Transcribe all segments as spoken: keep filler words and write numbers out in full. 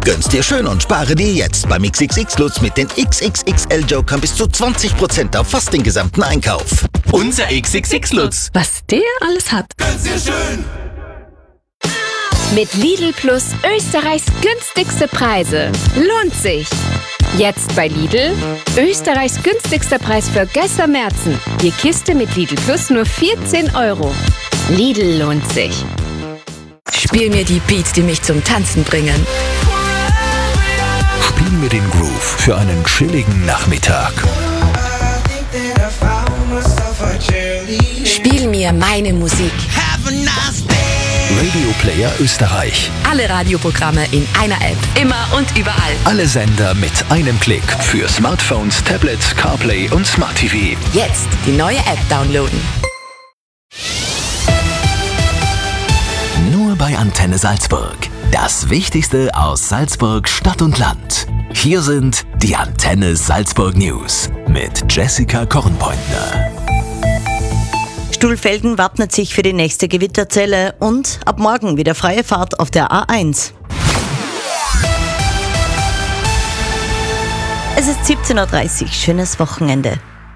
Gönn's dir schön und spare dir jetzt beim X X X Lutz mit den X X X L-Jokern bis zu zwanzig Prozent auf fast den gesamten Einkauf. Unser X X X Lutz. Was der alles hat. Gönn's dir schön. Mit Lidl Plus Österreichs günstigste Preise. Lohnt sich! Jetzt bei Lidl. Österreichs günstigster Preis für Gösser Märzen. Die Kiste mit Lidl Plus nur vierzehn Euro. Lidl lohnt sich. Spiel mir die Beats, die mich zum Tanzen bringen. Spiel mir den Groove für einen chilligen Nachmittag. Spiel mir meine Musik. Radio Player Österreich. Alle Radioprogramme in einer App. Immer und überall. Alle Sender mit einem Klick für Smartphones, Tablets, CarPlay und Smart T V. Jetzt die neue App downloaden. Nur bei Antenne Salzburg. Das Wichtigste aus Salzburg, Stadt und Land. Hier sind die Antenne Salzburg News mit Jessica Kornpointner. Stulfelden wappnet sich für die nächste Gewitterzelle und ab morgen wieder freie Fahrt auf der A eins. Es ist siebzehn Uhr dreißig, schönes Wochenende.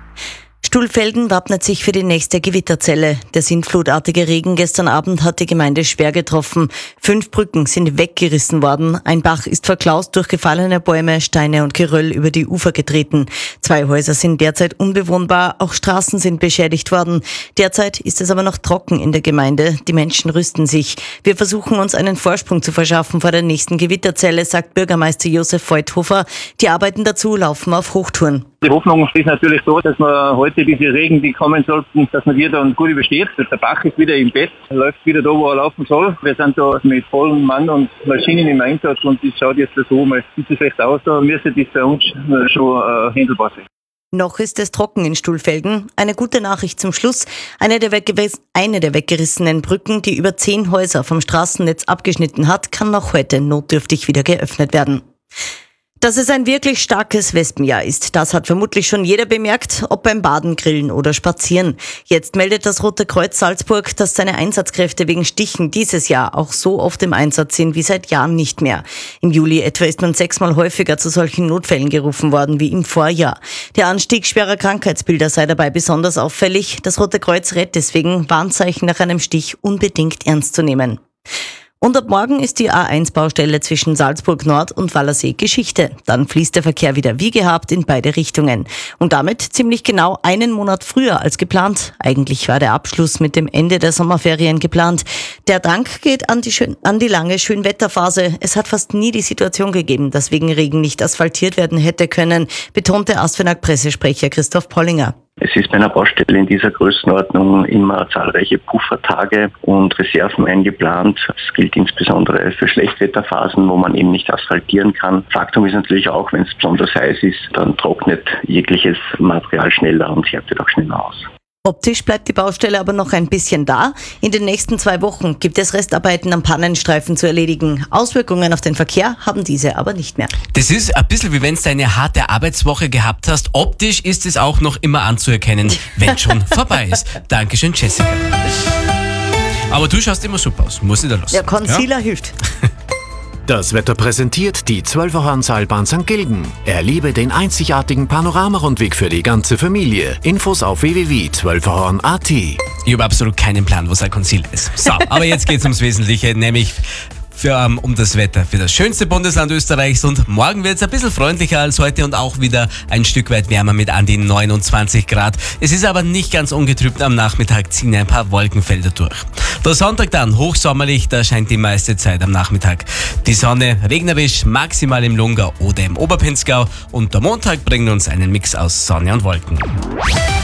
Stulfelden wappnet sich für die nächste Gewitterzelle. Der sintflutartige Regen gestern Abend hat die Gemeinde schwer getroffen. Fünf Brücken sind weggerissen worden. Ein Bach ist verklaust durch gefallene Bäume, Steine und Geröll über die Ufer getreten. Zwei Häuser sind derzeit unbewohnbar, auch Straßen sind beschädigt worden. Derzeit ist es aber noch trocken in der Gemeinde. Die Menschen rüsten sich. Wir versuchen uns einen Vorsprung zu verschaffen vor der nächsten Gewitterzelle, sagt Bürgermeister Josef Feuthofer. Die Arbeiten dazu laufen auf Hochtouren. Die Hoffnung ist natürlich so, dass wir heute diese Regen, die kommen sollten, dass man die dann gut übersteht. Der Bach ist wieder im Bett, läuft wieder da, wo er laufen soll. Wir sind da mit vollem Mann und Maschinen im Einsatz und das schaut jetzt so mal ein bisschen schlecht aus. Da müsste das bei uns schon äh, handelbar sein. Noch ist es trocken in Stulfelden. Eine gute Nachricht zum Schluss. Eine der, weggeriss- eine der weggerissenen Brücken, die über zehn Häuser vom Straßennetz abgeschnitten hat, kann noch heute notdürftig wieder geöffnet werden. Dass es ein wirklich starkes Wespenjahr ist, das hat vermutlich schon jeder bemerkt, ob beim Baden, Grillen oder Spazieren. Jetzt meldet das Rote Kreuz Salzburg, dass seine Einsatzkräfte wegen Stichen dieses Jahr auch so oft im Einsatz sind wie seit Jahren nicht mehr. Im Juli etwa ist man sechsmal häufiger zu solchen Notfällen gerufen worden wie im Vorjahr. Der Anstieg schwerer Krankheitsbilder sei dabei besonders auffällig. Das Rote Kreuz rät deswegen, Warnzeichen nach einem Stich unbedingt ernst zu nehmen. Und ab morgen ist die A eins Baustelle zwischen Salzburg Nord und Wallersee Geschichte. Dann fließt der Verkehr wieder wie gehabt in beide Richtungen. Und damit ziemlich genau einen Monat früher als geplant. Eigentlich war der Abschluss mit dem Ende der Sommerferien geplant. Der Dank geht an die, schön, an die lange Schönwetterphase. Es hat fast nie die Situation gegeben, dass wegen Regen nicht asphaltiert werden hätte können, betonte ASFINAG-Pressesprecher Christoph Pollinger. Es ist bei einer Baustelle in dieser Größenordnung immer zahlreiche Puffertage und Reserven eingeplant. Das gilt insbesondere für Schlechtwetterphasen, wo man eben nicht asphaltieren kann. Faktum ist natürlich auch, wenn es besonders heiß ist, dann trocknet jegliches Material schneller und härtet auch schneller aus. Optisch bleibt die Baustelle aber noch ein bisschen da. In den nächsten zwei Wochen gibt es Restarbeiten am Pannenstreifen zu erledigen. Auswirkungen auf den Verkehr haben diese aber nicht mehr. Das ist ein bisschen wie wenn du eine harte Arbeitswoche gehabt hast. Optisch ist es auch noch immer anzuerkennen, wenn schon vorbei ist. Dankeschön, Jessica. Aber du schaust immer super aus, muss ich da los. Der Concealer ja? hilft. Das Wetter präsentiert die Zwölferhorn-Seilbahn Sankt Gilgen. Erlebe den einzigartigen Panoramarundweg für die ganze Familie. Infos auf w w w punkt zwölferhorn punkt a t. Ich habe absolut keinen Plan, was ein Concealer ist. So, aber jetzt geht's ums Wesentliche, nämlich für, um, um das Wetter für das schönste Bundesland Österreichs. Und morgen wird es ein bisschen freundlicher als heute und auch wieder ein Stück weit wärmer mit an die neunundzwanzig Grad. Es ist aber nicht ganz ungetrübt. Am Nachmittag ziehen ein paar Wolkenfelder durch. Der Sonntag dann hochsommerlich, da scheint die meiste Zeit am Nachmittag die Sonne, regnerisch, maximal im Lungau oder im Oberpinzgau. Und der Montag bringt uns einen Mix aus Sonne und Wolken.